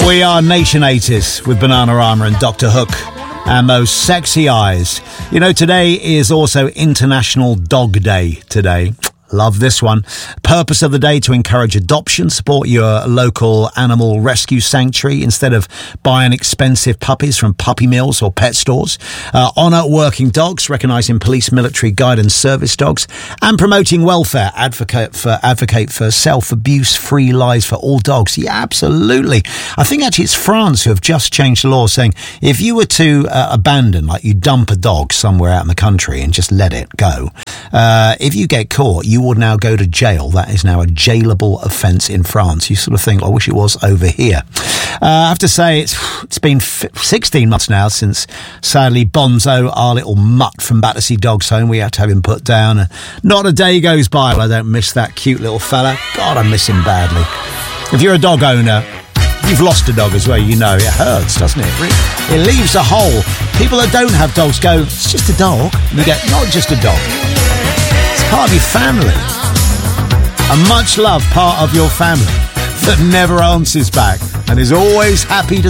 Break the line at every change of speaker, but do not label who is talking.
We are Nation 80s with Bananarama and Dr. Hook and those sexy eyes. You know, today is also International Dog Day today. Love this one. Purpose of the day to encourage adoption, support your local animal rescue sanctuary instead of buying expensive puppies from puppy mills or pet stores. Honour working dogs, recognising police, military, guidance service dogs, and promoting welfare. Advocate for self-abuse-free lives for all dogs. Yeah, absolutely. I think actually it's France who have just changed the law saying if you were to abandon, like you dump a dog somewhere out in the country and just let it go, if you get caught, you would now go to jail. That is now a jailable offence in France. You sort of think, I wish it was over here. I have to say, it's been 16 months now since, sadly, Bonzo, our little mutt from Battersea Dogs Home, we had to have him put down. Not a day goes by I don't miss that cute little fella. God, I miss him badly. If you're a dog owner, you've lost a dog as well, you know. It hurts, doesn't it? It leaves a hole. People that don't have dogs go, it's just a dog. And you get, not just a dog. Part of your family, a much loved part of your family that never answers back and is always happy to